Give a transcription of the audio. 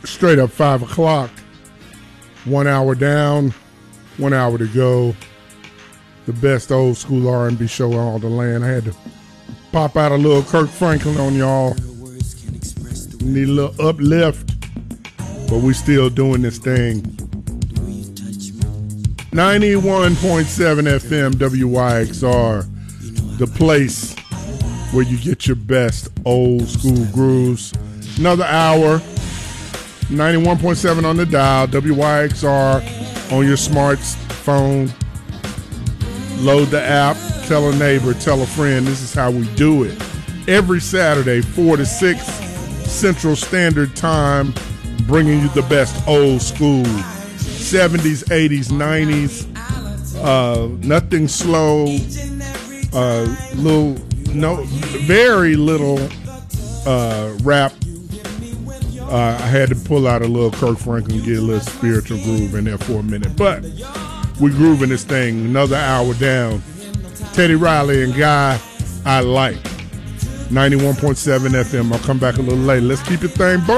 Straight up 5 o'clock. 1 hour down, 1 hour to go. The best old school R&B show on all the land. I had to pop out a little Kirk Franklin on y'all. Need a little uplift, but we still doing this thing. 91.7 FM WYXR, the place where you get your best old school grooves. Another hour, 91.7 on the dial, WYXR on your smartphone. Load the app, tell a neighbor, tell a friend. This is how we do it. Every Saturday, 4 to 6 Central Standard Time, bringing you the best old school. 70s, 80s, 90s. Nothing slow. Very little rap. I had to pull out a little Kirk Franklin, get a little spiritual groove in there for a minute. But we grooving this thing. Another hour down. Teddy Riley and Guy I Like. 91.7 FM. I'll come back a little later. Let's keep your thing